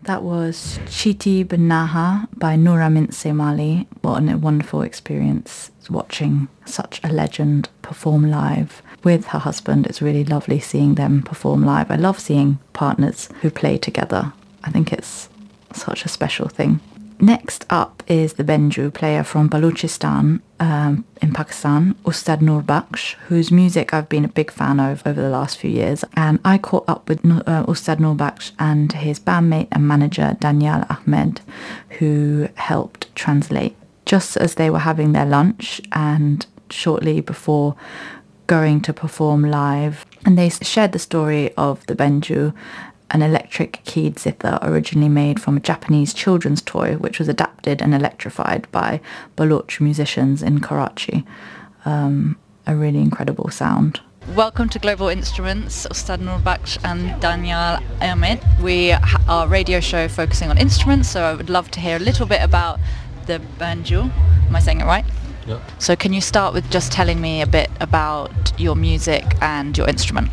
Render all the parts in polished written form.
That was Chiti Banaha by Noura Mintze Mali. What a wonderful experience watching such a legend perform live with her husband. It's really lovely seeing them perform live. I love seeing partners who play together. I think it's such a special thing. Next up is the Benju player from Balochistan in Pakistan, Ustad Nur Bakhsh, whose music I've been a big fan of over the last few years. And I caught up with Ustad Nur Bakhsh and his bandmate and manager Daniel Ahmed, who helped translate just as they were having their lunch and shortly before going to perform live. And they shared the story of the Benju, an electric keyed zither originally made from a Japanese children's toy, which was adapted and electrified by Baloch musicians in Karachi. A really incredible sound. Welcome to Global Instruments, Ustad Nur Bakhsh and Daniel Ahmed. We are a radio show focusing on instruments, so I would love to hear a little bit about the Benju. Am I saying it right? Yeah. So can you start with just telling me a bit about your music and your instrument?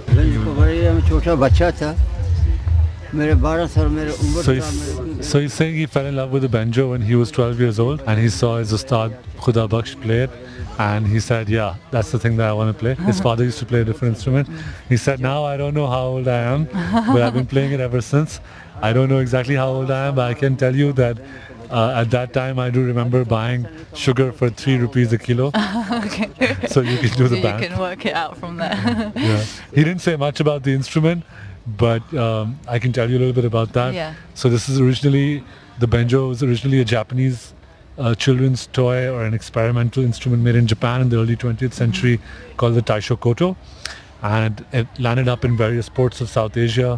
So he's saying he fell in love with the banjo when he was 12 years old, and he saw his Ustad Khuda Bakhsh play it, and he said, yeah, that's the thing that I want to play. His father used to play a different instrument. He said, now I don't know how old I am, but I've been playing it ever since. I don't know exactly how old I am, but I can tell you that at that time I do remember buying sugar for 3 rupees a kilo. Okay. So you can do the math. You can work it out from there. Yeah. He didn't say much about the instrument, but I can tell you a little bit about that. Yeah. So this is originally, the banjo was originally a Japanese children's toy or an experimental instrument made in Japan in the early 20th century called the Taisho Koto, and it landed up in various ports of South Asia,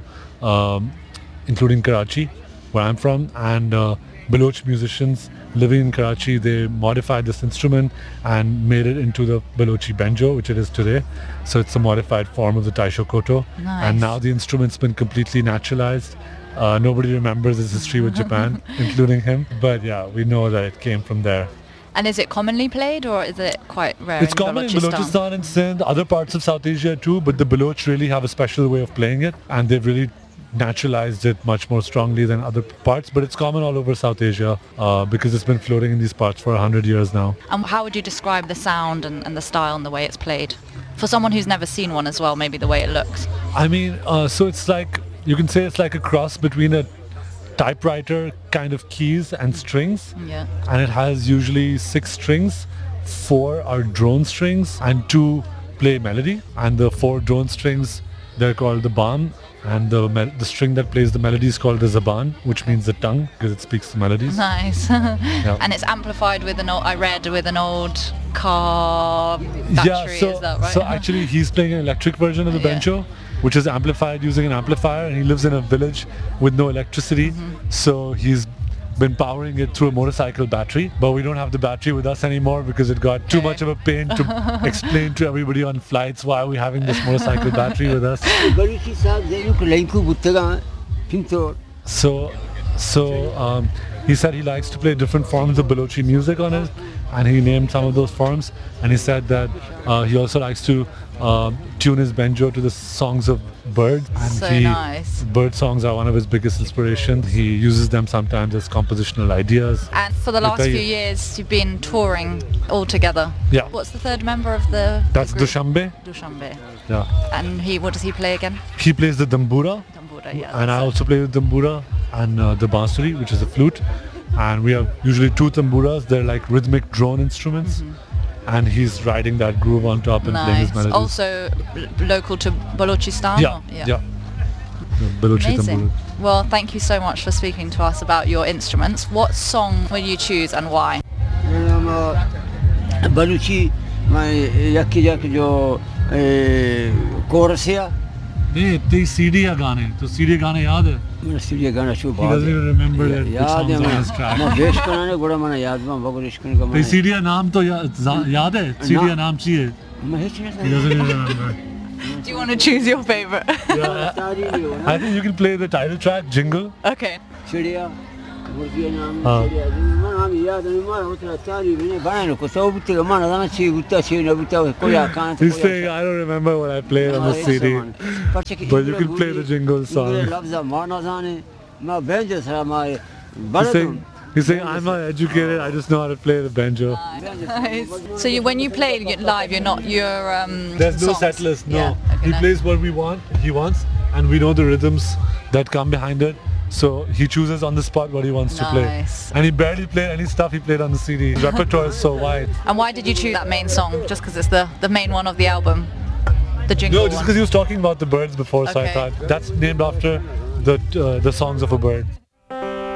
including Karachi, where I'm from, and Baloch musicians living in Karachi, they modified this instrument and made it into the Balochi banjo, which it is today. So it's a modified form of the Taisho Koto. Nice. And now the instrument's been completely naturalized. Nobody remembers its history with Japan, including him. But yeah, we know that it came from there. And is it commonly played, or is it quite rare? It's common in Balochistan and Sindh, other parts of South Asia too, but the Baloch really have a special way of playing it, and they've really naturalized it much more strongly than other parts, but it's common all over South Asia because it's been floating in these parts for 100 years now. And how would you describe the sound and the style and the way it's played? For someone who's never seen one as well, maybe the way it looks. I mean, so it's like, you can say it's like a cross between a typewriter kind of keys and strings. Yeah. And it has usually 6 strings, 4 are drone strings and 2 play melody, and the 4 drone strings, they're called the ban, and the string that plays the melody is called the zaban, which means the tongue because it speaks the melodies. Nice. Yeah. And it's amplified with an old car battery, is that right? So actually he's playing an electric version of the banjo, which is amplified using an amplifier, and he lives in a village with no electricity, so he's been powering it through a motorcycle battery, but we don't have the battery with us anymore because it got too much of a pain to explain to everybody on flights why are we having this motorcycle battery with us. So he said he likes to play different forms of Balochi music on it, and he named some of those forms, and he said that he also likes to tune his banjo to the songs of birds, and so nice. Bird songs are one of his biggest inspirations. He uses them sometimes as compositional ideas. And for the last few years you've been touring all together. Yeah. What's the third member of the That's group? Dushanbe. Dushanbe. Yeah. And what does he play again? He plays the dambura. Tambura, yeah. And I also play with dambura and the bansuri, which is a flute. And we have usually 2 tamburas. They're like rhythmic drone instruments. And he's riding that groove on top and playing his melodies. Also local to Balochistan? Yeah. Balochi Amazing. tambura. Well, thank you so much for speaking to us about your instruments. What song will you choose and why? Baluchi, my yaki jo chorus hai. Hey, the CD gaane. So CD gaane yaad hai? Maine CD gaana shub. He doesn't even remember that which songs are on his track. मैं बेश करने गोड़ा मैंने याद में बगल इश्कन का The CD नाम तो याद है? CD नाम चाहिए. मैं हिच नहीं He doesn't even remember. Do you want to choose your favorite? Yeah. I think you can play the title track, Jingle. Okay. चिड़िया मुर्गिया नाम चिड़िया मैं नाम याद नहीं मैं उतना तारी मैंने बनाने को सब बुत्ते का माना दाना ची बुत्ता ची न बुत्ता कोई आकांत He's saying, I don't remember what I played on the CD. But you can play the Jingle song. लफ्ज़ माना जाने まあ便所さまあ He's バレエ saying, he's saying, I'm not educated, I just know how to play the banjo. So when you play live, you're not your There's no songs? set list, no. Yeah, okay, He nice. plays what he wants, and we know the rhythms that come behind it. So he chooses on the spot what he wants to play. Nice. And he barely played any stuff he played on the CD. His repertoire is so wide. And why did you choose that main song? Just because it's the main one of the album? The jingle No, just one? because he was talking about the birds before, so I Okay. thought that's named after the songs of a bird.